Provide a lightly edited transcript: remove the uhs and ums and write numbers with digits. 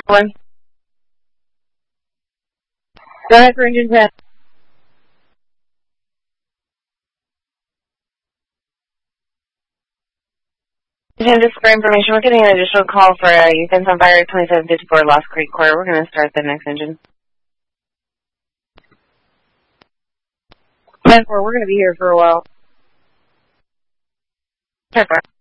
One. Go ahead for engine 10. And just for information, we're getting an additional call for Ethan's on fire 2754 Lost Creek Court. We're going to start the next engine. 10-4, we're going to be here for a while. 10-4.